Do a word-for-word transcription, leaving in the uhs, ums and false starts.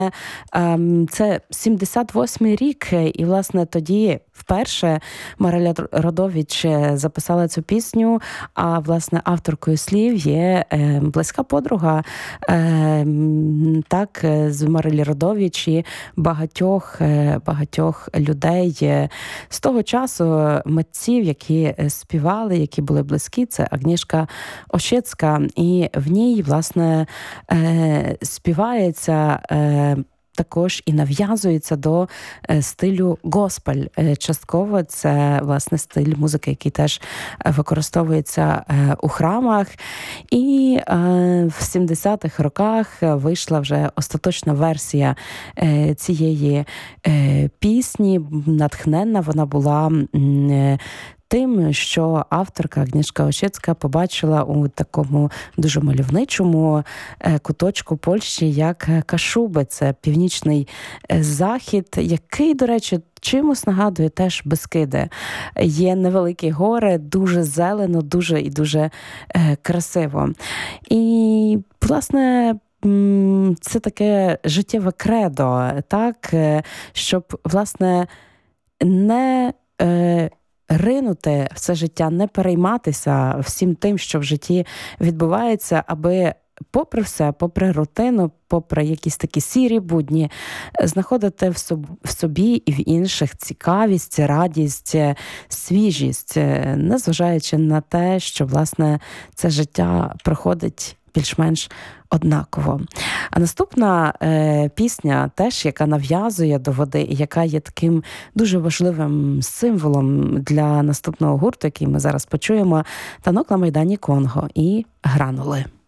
Це сімдесят восьмий рік, і, власне, тоді вперше Мариля Родович записала цю пісню, а, власне, авторкою слів є близька подруга, так, з Марилі Родович і багатьох, багатьох людей з того часу, митців, які співали, які були близькі, це Агнішка Ощецька, і в ній, власне, співається також і нав'язується до стилю госпель. Частково це, власне, стиль музики, який теж використовується у храмах. І в сімдесятих роках вийшла вже остаточна версія цієї пісні. Натхненна вона була тим, що авторка Агнішка Ощецька побачила у такому дуже мальовничому куточку Польщі, як Кашуби. Це північний захід, який, до речі, чимось нагадує теж Бескиди. Є невеликі гори, дуже зелено, дуже і дуже красиво. І, власне, це таке життєве кредо, так, щоб, власне, не ринути все життя, не перейматися всім тим, що в житті відбувається, аби попри все, попри рутину, попри якісь такі сірі будні, знаходити в собі і в інших цікавість, радість, свіжість, незважаючи на те, що, власне, це життя проходить більш-менш однаково. А наступна е, пісня теж, яка нав'язує до води і яка є таким дуже важливим символом для наступного гурту, який ми зараз почуємо, «Танок на Майдані Конго» і «Гранули».